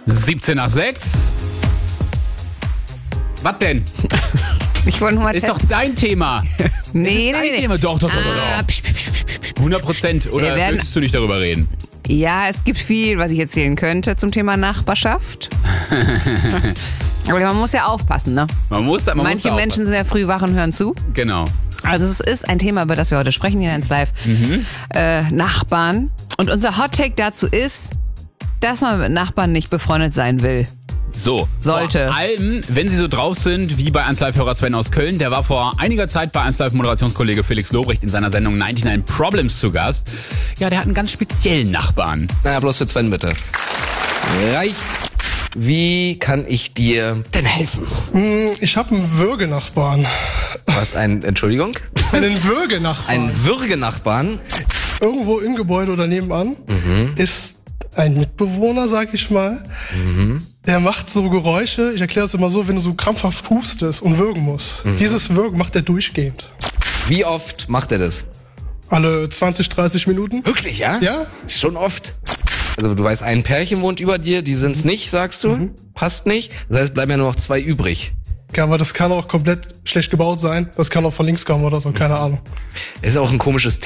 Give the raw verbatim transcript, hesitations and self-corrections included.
siebzehn nach sechs. Was denn? Ich wollte nur mal Ist testen. doch dein Thema. Nee, ist dein nee, nee. Thema. Doch, doch, doch, Ah, doch. psch, psch, psch, psch, psch. hundert Prozent. Oder Wir werden- willst du nicht darüber reden? Ja, es gibt viel, was ich erzählen könnte zum Thema Nachbarschaft. Aber man muss ja aufpassen, ne? Man muss da, man muss Manche da Menschen sind ja früh wach und hören zu. aufpassen. Genau. Also es ist ein Thema, über das wir heute sprechen hier in eins Live. Mhm. Äh, Nachbarn. Und unser Hot Take dazu ist, dass man mit Nachbarn nicht befreundet sein will. So. Sollte. Vor allem, wenn sie so drauf sind wie bei eins Live-Hörer Sven aus Köln. Der war vor einiger Zeit bei eins Live-Moderationskollege Felix Lobrecht in seiner Sendung neunundneunzig Problems zu Gast. Ja, der hat einen ganz speziellen Nachbarn. Na, bloß für Sven bitte. Reicht. Wie kann ich dir denn helfen? Ich habe einen Würgenachbarn. Was, ein, Entschuldigung? Einen Würgenachbarn. Ein Würgenachbarn? Irgendwo im Gebäude oder nebenan ist ein Mitbewohner, sag ich mal. Der macht so Geräusche. Ich erkläre es immer so, wenn du so krampfhaft hustest und würgen musst. Dieses Würgen macht er durchgehend. Wie oft macht er das? Alle zwanzig, dreißig Minuten. Wirklich, ja? Ja. Ist schon oft. Also du weißt, ein Pärchen wohnt über dir, die sind's nicht, sagst du? Passt nicht. Das heißt, bleiben ja nur noch zwei übrig. Ja, aber das kann auch komplett schlecht gebaut sein. Das kann auch von links kommen oder so, keine Ahnung. Ist auch ein komisches